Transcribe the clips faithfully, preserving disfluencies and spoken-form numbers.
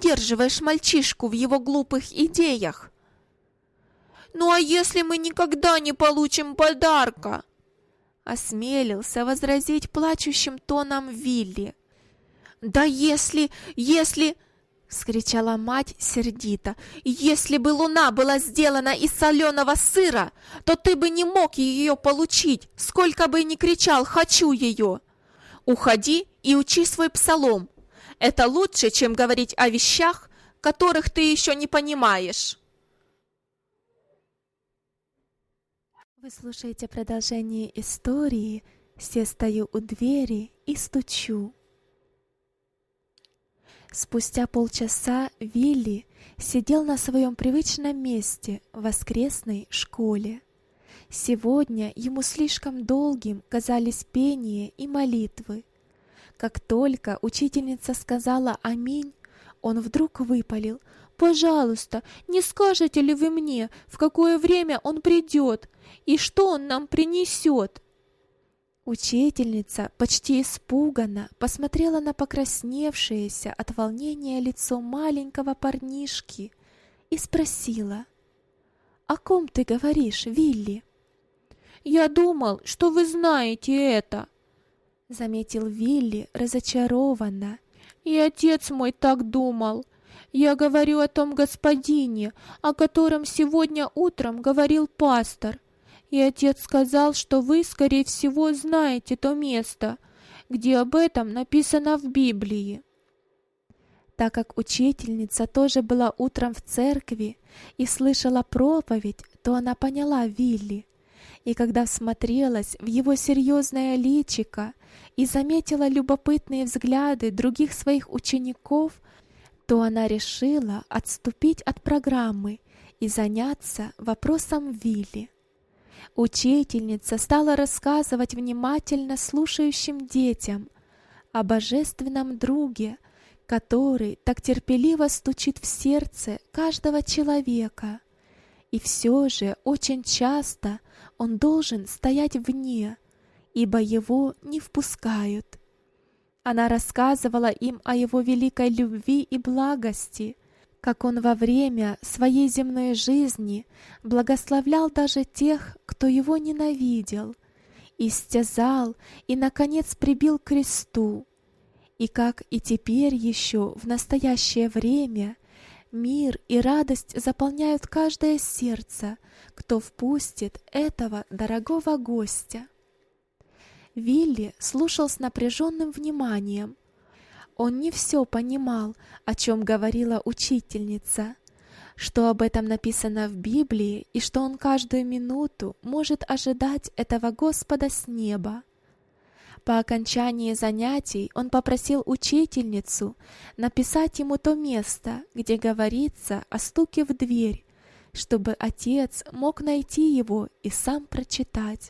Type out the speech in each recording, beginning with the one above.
поддерживаешь мальчишку в его глупых идеях? Ну а если мы никогда не получим подарка? Осмелился возразить плачущим тоном Вилли. Да если, если... Вскричала мать сердито. «Если бы луна была сделана из соленого сыра, то ты бы не мог ее получить, сколько бы ни кричал «хочу ее». Уходи и учи свой псалом. Это лучше, чем говорить о вещах, которых ты еще не понимаешь». Вы слушаете продолжение истории «Все стою у двери и стучу». Спустя полчаса Вилли сидел на своем привычном месте в воскресной школе. Сегодня ему слишком долгим казались пение и молитвы. Как только учительница сказала «Аминь», он вдруг выпалил: «Пожалуйста, не скажете ли вы мне, в какое время он придет и что он нам принесет?» Учительница почти испуганно посмотрела на покрасневшееся от волнения лицо маленького парнишки и спросила: «О ком ты говоришь, Вилли?» «Я думал, что вы знаете это», — заметил Вилли разочарованно. «И отец мой так думал. Я говорю о том господине, о котором сегодня утром говорил пастор. И отец сказал, что вы, скорее всего, знаете то место, где об этом написано в Библии». Так как учительница тоже была утром в церкви и слышала проповедь, то она поняла Вилли. И когда всмотрелась в его серьезное личико и заметила любопытные взгляды других своих учеников, то она решила отступить от программы и заняться вопросом Вилли. Учительница стала рассказывать внимательно слушающим детям о божественном друге, который так терпеливо стучит в сердце каждого человека. И все же очень часто он должен стоять вне, ибо его не впускают. Она рассказывала им о его великой любви и благости, как он во время своей земной жизни благословлял даже тех, кто его ненавидел, истязал и, наконец, прибил к кресту, и как и теперь еще в настоящее время мир и радость заполняют каждое сердце, кто впустит этого дорогого гостя. Вилли слушал с напряженным вниманием. Он не все понимал, о чем говорила учительница, что об этом написано в Библии и что он каждую минуту может ожидать этого Господа с неба. По окончании занятий он попросил учительницу написать ему то место, где говорится о стуке в дверь, чтобы отец мог найти его и сам прочитать.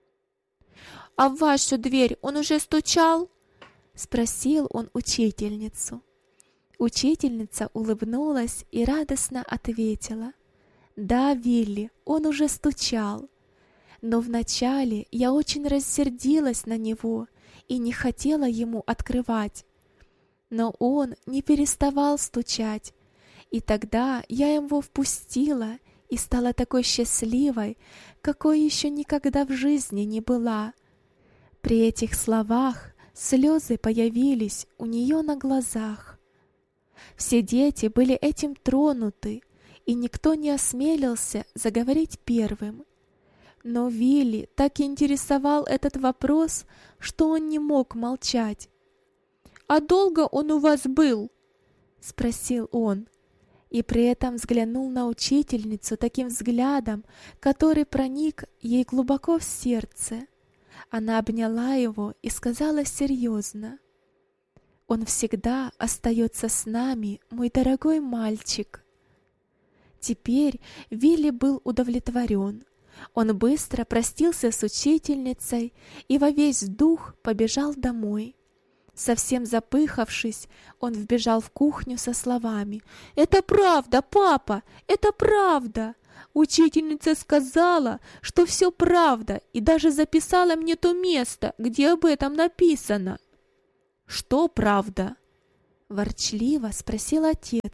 «А в вашу дверь он уже стучал?» — спросил он учительницу. Учительница улыбнулась и радостно ответила: «Да, Вилли, он уже стучал. Но вначале я очень рассердилась на него и не хотела ему открывать. Но он не переставал стучать, и тогда я его впустила и стала такой счастливой, какой еще никогда в жизни не была». При этих словах слезы появились у нее на глазах. Все дети были этим тронуты, и никто не осмелился заговорить первым. Но Вилли так интересовал этот вопрос, что он не мог молчать. «А долго он у вас был?» — спросил он, и при этом взглянул на учительницу таким взглядом, который проник ей глубоко в сердце. Она обняла его и сказала серьезно: «Он всегда остается с нами, мой дорогой мальчик». Теперь Вилли был удовлетворен. Он быстро простился с учительницей и во весь дух побежал домой. Совсем запыхавшись, он вбежал в кухню со словами: «Это правда, папа, это правда! Учительница сказала, что все правда, и даже записала мне то место, где об этом написано». «Что правда?» — ворчливо спросил отец.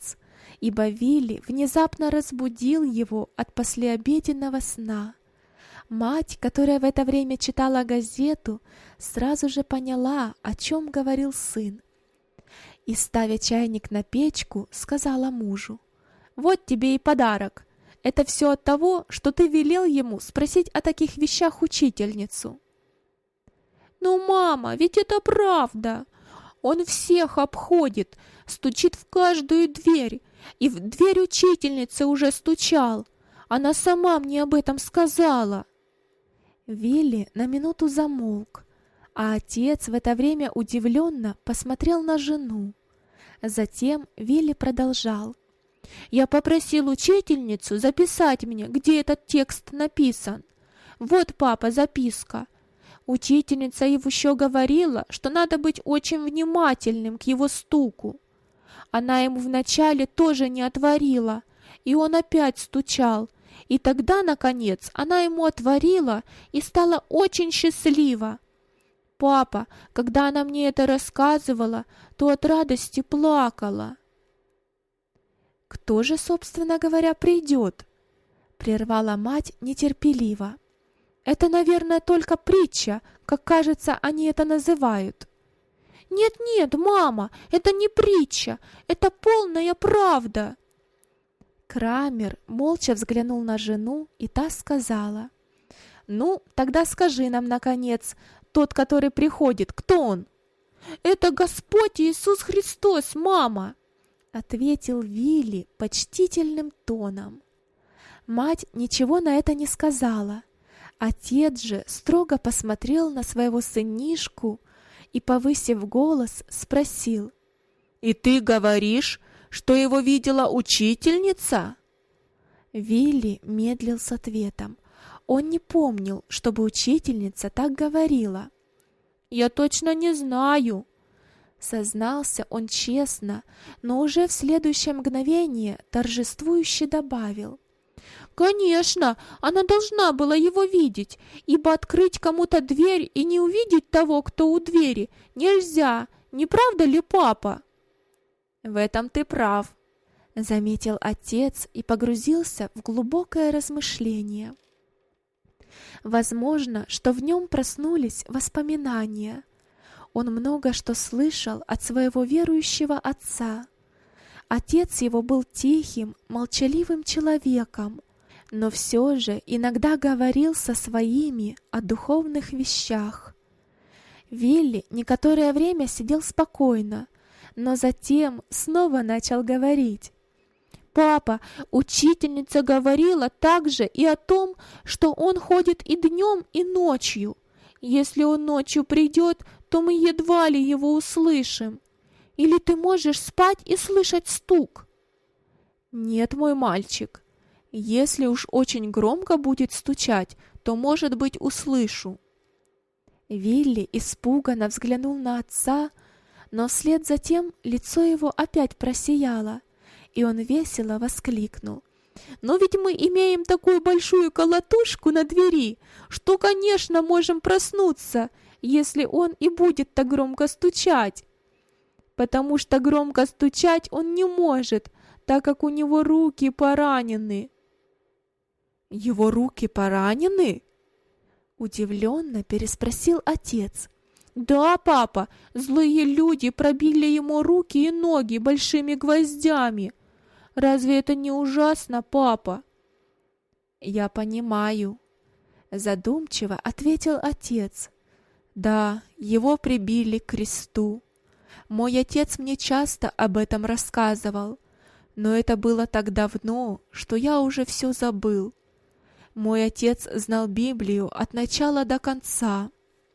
ибо Вилли внезапно разбудил его от послеобеденного сна. Мать, которая в это время читала газету, сразу же поняла, о чем говорил сын. И, ставя чайник на печку, сказала мужу: «Вот тебе и подарок. Это все от того, что ты велел ему спросить о таких вещах учительницу». «Ну, мама, ведь это правда. Он всех обходит, стучит в каждую дверь, и в дверь учительницы уже стучал. Она сама мне об этом сказала». Вилли на минуту замолк, а отец в это время удивленно посмотрел на жену. Затем Вилли продолжал: «Я попросил учительницу записать мне, где этот текст написан. Вот, папа, записка. Учительница еще говорила, что надо быть очень внимательным к его стуку. Она ему вначале тоже не отворила, и он опять стучал. И тогда, наконец, она ему отворила и стала очень счастлива. Папа, когда она мне это рассказывала, то от радости плакала». «Кто же, собственно говоря, придет?» — прервала мать нетерпеливо. «Это, наверное, только притча, как, кажется, они это называют». «Нет-нет, мама, это не притча, это полная правда». Крамер молча взглянул на жену, и та сказала: «Ну, тогда скажи нам, наконец, тот, который приходит, кто он?» «Это Господь Иисус Христос, мама», — ответил Вилли почтительным тоном. Мать ничего на это не сказала. Отец же строго посмотрел на своего сынишку и, повысив голос, спросил: «И ты говоришь, что его видела учительница?» Вилли медлил с ответом. Он не помнил, чтобы учительница так говорила. «Я точно не знаю», — сознался он честно, но уже в следующее мгновение торжествующе добавил: «Конечно, она должна была его видеть, ибо открыть кому-то дверь и не увидеть того, кто у двери, нельзя, не правда ли, папа?» «В этом ты прав», — заметил отец и погрузился в глубокое размышление. Возможно, что в нем проснулись воспоминания. Он много что слышал от своего верующего отца. Отец его был тихим, молчаливым человеком, но все же иногда говорил со своими о духовных вещах. Вилли некоторое время сидел спокойно, но затем снова начал говорить. «Папа, учительница говорила также и о том, что он ходит и днем, и ночью. Если он ночью придет, то мы едва ли его услышим. Или ты можешь спать и слышать стук?» «Нет, мой мальчик. Если уж очень громко будет стучать, то, может быть, услышу». Вилли испуганно взглянул на отца, но вслед за тем лицо его опять просияло, и он весело воскликнул: «Но ведь мы имеем такую большую колотушку на двери, что, конечно, можем проснуться, если он и будет так громко стучать. Потому что громко стучать он не может, так как у него руки поранены». «Его руки поранены?» — удивленно переспросил отец. «Да, папа, злые люди пробили ему руки и ноги большими гвоздями. Разве это не ужасно, папа?» «Я понимаю», — задумчиво ответил отец. «Да, его прибили к кресту. Мой отец мне часто об этом рассказывал, но это было так давно, что я уже все забыл. Мой отец знал Библию от начала до конца».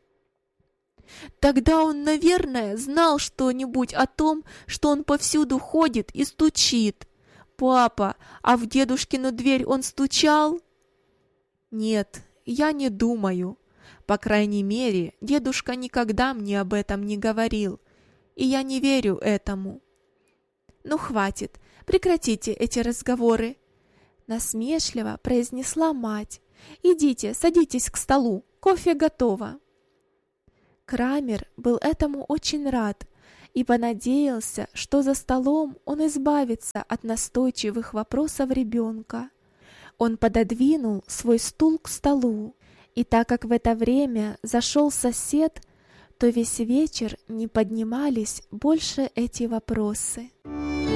«Тогда он, наверное, знал что-нибудь о том, что он повсюду ходит и стучит. Папа, а в дедушкину дверь он стучал?» «Нет, я не думаю. По крайней мере, дедушка никогда мне об этом не говорил, и я не верю этому». «Ну, хватит, прекратите эти разговоры», — насмешливо произнесла мать. «Идите, садитесь к столу, кофе готово». Крамер был этому очень рад ибо надеялся, что за столом он избавится от настойчивых вопросов ребенка. Он пододвинул свой стул к столу, и так как в это время зашел сосед, то весь вечер не поднимались больше эти вопросы.